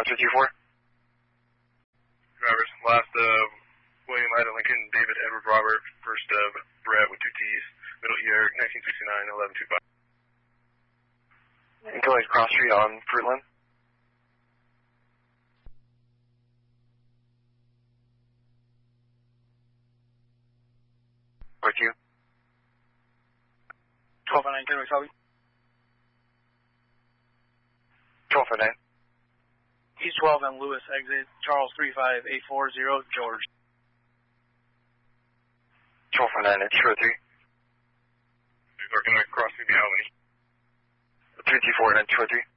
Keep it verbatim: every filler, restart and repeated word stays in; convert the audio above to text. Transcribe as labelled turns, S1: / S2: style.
S1: one three two four.
S2: Drivers, last uh, William Ida Lincoln, David Edward Robert, first uh, Brett with two T's, middle year nineteen sixty-nine, eleven two five.
S1: Going cross street on Fruitland. Where to?
S3: twelve oh nine, Kennewick, Selby.
S1: twelve oh nine.
S3: East twelve and Lewis, exit Charles three five eight four zero, George.
S1: twelve oh nine at two oh three.
S2: He's working across the Albany.
S1: three two four and two oh three.